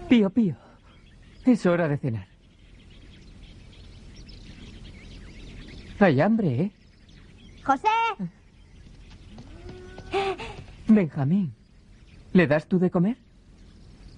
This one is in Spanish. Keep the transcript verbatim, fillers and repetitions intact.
Pío, Pío. Es hora de cenar. Hay hambre, ¿eh? ¡José! Benjamín, ¿le das tú de comer?